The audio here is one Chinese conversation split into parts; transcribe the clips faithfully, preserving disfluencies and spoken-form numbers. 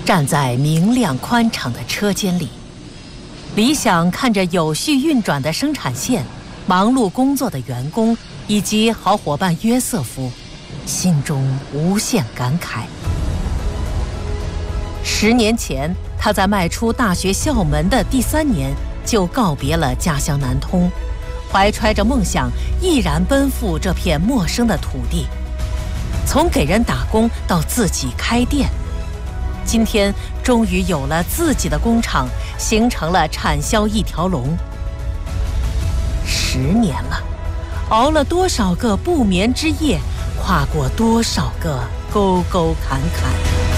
站在明亮宽敞的车间里，李想看着有序运转的生产线，忙碌工作的员工以及好伙伴约瑟夫，心中无限感慨。十年前，他在迈出大学校门的第三年就告别了家乡南通，怀揣着梦想，毅然奔赴这片陌生的土地。从给人打工到自己开店，今天终于有了自己的工厂，形成了产销一条龙。十年了，熬了多少个不眠之夜，跨过多少个沟沟坎坎。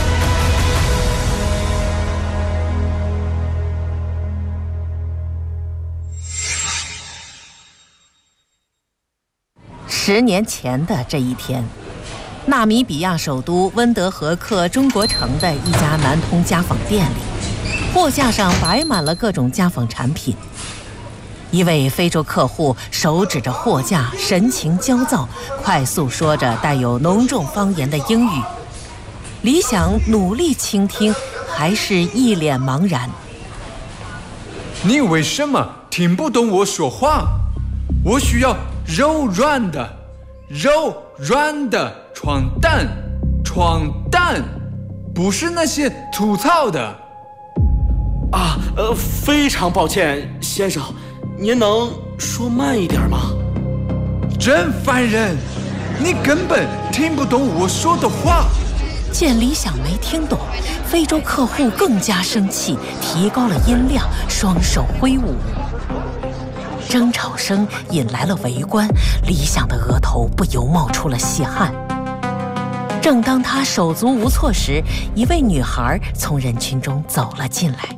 十年前的这一天，纳米比亚首都温德河克中国城的一家南通家纺店里，货架上摆满了各种家纺产品。一位非洲客户手指着货架，神情焦躁，快速说着带有浓重方言的英语。李想努力倾听，还是一脸茫然。 你为什么听不懂我说话？我需要柔软的柔软的床单，床单，不是那些粗糙的。 啊，呃，非常抱歉，先生，您能说慢一点吗？ 真烦人，你根本听不懂我说的话。 见李想没听懂，非洲客户更加生气，提高了音量，双手挥舞。争吵声引来了围观，李想的额头不由冒出了细汗。正当他手足无措时，一位女孩从人群中走了进来。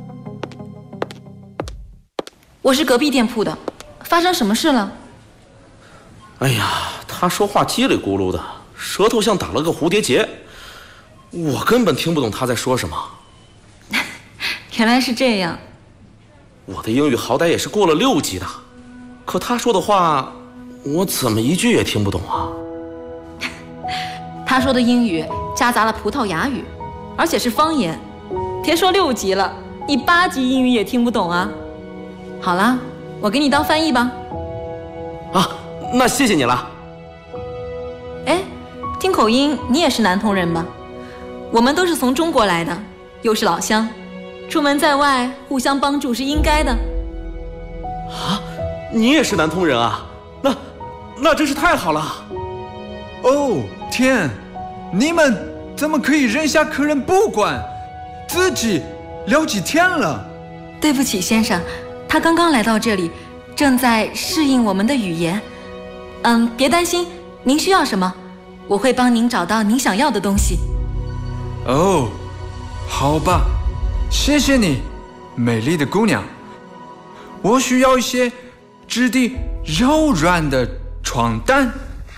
我是隔壁店铺的，发生什么事了？ 哎呀，他说话叽里咕噜的，舌头像打了个蝴蝶结，我根本听不懂他在说什么。 原来是这样。 我的英语好歹也是过了六级的，可他说的话，我怎么一句也听不懂啊？ 他说的英语夹杂了葡萄牙语，而且是方言。别说六级了，你八级英语也听不懂啊。好啦，我给你当翻译吧。 啊，那谢谢你了。 哎，听口音你也是南通人吧？我们都是从中国来的，又是老乡，出门在外互相帮助是应该的。 啊，你也是南通人啊？那那真是太好了。 哦天，你们怎么可以扔下客人不管，自己聊起天了？ 对不起先生，他刚刚来到这里，正在适应我们的语言。嗯，别担心，您需要什么，我会帮您找到您想要的东西。 哦，好吧，谢谢你，美丽的姑娘。我需要一些质地柔软的床单。